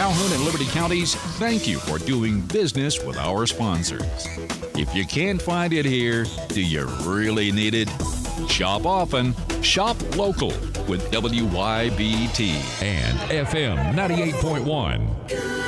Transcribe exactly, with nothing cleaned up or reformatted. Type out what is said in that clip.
Calhoun and Liberty counties, thank you for doing business with our sponsors. If you can't find it here, do you really need it? Shop often, shop local with W Y B T and F M ninety-eight point one.